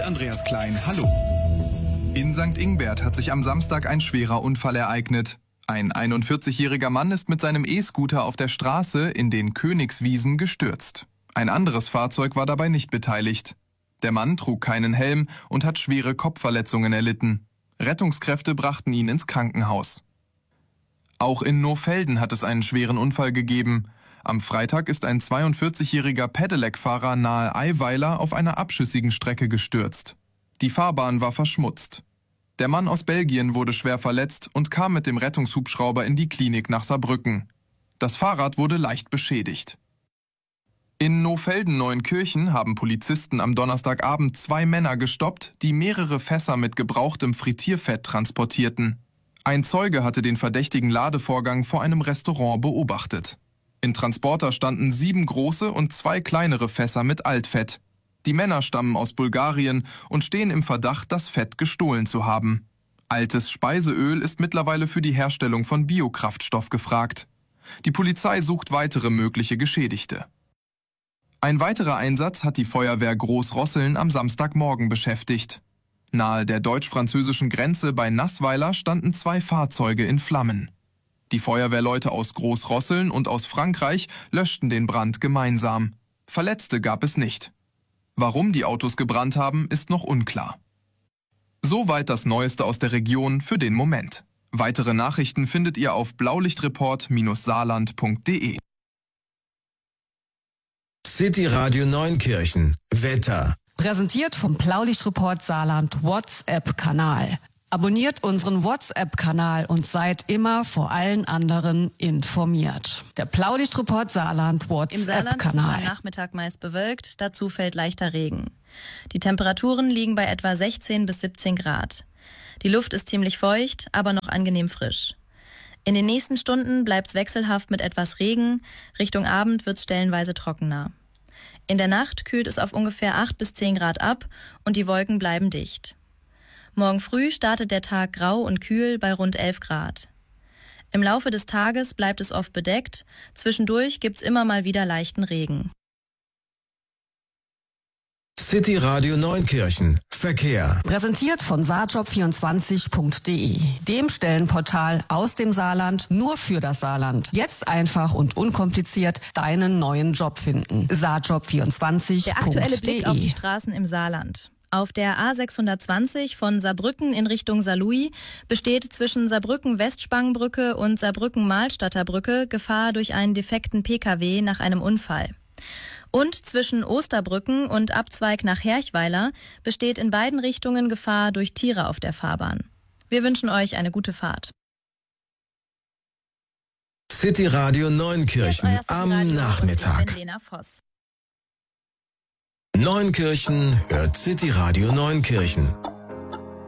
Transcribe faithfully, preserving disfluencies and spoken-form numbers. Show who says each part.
Speaker 1: Andreas Klein, hallo. In Sankt Ingbert hat sich am Samstag ein schwerer Unfall ereignet. Ein einundvierzigjähriger Mann ist mit seinem E-Scooter auf der Straße in den Königswiesen gestürzt. Ein anderes Fahrzeug war dabei nicht beteiligt. Der Mann trug keinen Helm und hat schwere Kopfverletzungen erlitten. Rettungskräfte brachten ihn ins Krankenhaus. Auch in Nohfelden hat es einen schweren Unfall gegeben. Am Freitag ist ein zweiundvierzigjähriger Pedelec-Fahrer nahe Eiweiler auf einer abschüssigen Strecke gestürzt. Die Fahrbahn war verschmutzt. Der Mann aus Belgien wurde schwer verletzt und kam mit dem Rettungshubschrauber in die Klinik nach Saarbrücken. Das Fahrrad wurde leicht beschädigt. In Nohfelden-Neuenkirchen haben Polizisten am Donnerstagabend zwei Männer gestoppt, die mehrere Fässer mit gebrauchtem Frittierfett transportierten. Ein Zeuge hatte den verdächtigen Ladevorgang vor einem Restaurant beobachtet. In Transporter standen sieben große und zwei kleinere Fässer mit Altfett. Die Männer stammen aus Bulgarien und stehen im Verdacht, das Fett gestohlen zu haben. Altes Speiseöl ist mittlerweile für die Herstellung von Biokraftstoff gefragt. Die Polizei sucht weitere mögliche Geschädigte. Ein weiterer Einsatz hat die Feuerwehr Großrosseln am Samstagmorgen beschäftigt. Nahe der deutsch-französischen Grenze bei Nassweiler standen zwei Fahrzeuge in Flammen. Die Feuerwehrleute aus Großrosseln und aus Frankreich löschten den Brand gemeinsam. Verletzte gab es nicht. Warum die Autos gebrannt haben, ist noch unklar. Soweit das Neueste aus der Region für den Moment. Weitere Nachrichten findet ihr auf blaulichtreport Saarland punkt de.
Speaker 2: City Radio Neunkirchen. Wetter.
Speaker 3: Präsentiert vom Blaulichtreport Saarland WhatsApp-Kanal. Abonniert unseren WhatsApp-Kanal und seid immer vor allen anderen informiert. Der Blaulichtreport Saarland WhatsApp-Kanal.
Speaker 4: Im Saarland ist es am Nachmittag meist bewölkt, dazu fällt leichter Regen. Die Temperaturen liegen bei etwa sechzehn bis siebzehn Grad. Die Luft ist ziemlich feucht, aber noch angenehm frisch. In den nächsten Stunden bleibt es wechselhaft mit etwas Regen, Richtung Abend wird es stellenweise trockener. In der Nacht kühlt es auf ungefähr acht bis zehn Grad ab und die Wolken bleiben dicht. Morgen früh startet der Tag grau und kühl bei rund elf Grad. Im Laufe des Tages bleibt es oft bedeckt, zwischendurch gibt's immer mal wieder leichten Regen.
Speaker 2: City Radio Neunkirchen. Verkehr.
Speaker 3: Präsentiert von saarjob vierundzwanzig punkt de, dem Stellenportal aus dem Saarland nur für das Saarland. Jetzt einfach und unkompliziert deinen neuen Job finden. saarjob vierundzwanzig punkt de.
Speaker 4: Der aktuelle Blick auf die Straßen im Saarland. Auf der A sechshundertzwanzig von Saarbrücken in Richtung Saarlouis besteht zwischen Saarbrücken-Westspangenbrücke und Saarbrücken-Mahlstadter Brücke Gefahr durch einen defekten Pkw nach einem Unfall. Und zwischen Osterbrücken und Abzweig nach Herchweiler besteht in beiden Richtungen Gefahr durch Tiere auf der Fahrbahn. Wir wünschen euch eine gute Fahrt.
Speaker 2: City Radio Neunkirchen am Nachmittag. Neunkirchen hört City Radio Neunkirchen.